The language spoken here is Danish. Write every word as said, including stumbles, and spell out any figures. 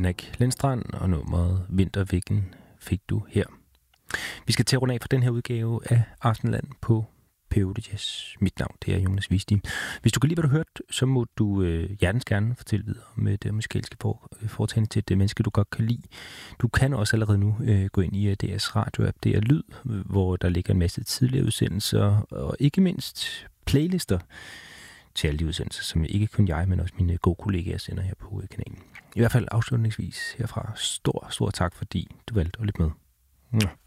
Henrik Lindstrand, og nummeret Vintervæggen fik du her. Vi skal til at runde af for den her udgave af Arsenal på P otte Jazz. Mit navn, det er Jonas Wistig. Hvis du kan lide, hvad du har hørt, så må du øh, hjertens gerne fortælle videre om det musikalske for, foretagende til det menneske, du godt kan lide. Du kan også allerede nu øh, gå ind i D R's radio-app, det er Lyd, hvor der ligger en masse tidligere udsendelser, og ikke mindst playlister til alle de udsendelser, som ikke kun jeg, men også mine gode kollegaer sender her på kanalen. I hvert fald afslutningsvis herfra, stor, stor tak, fordi du valgte at lytte med.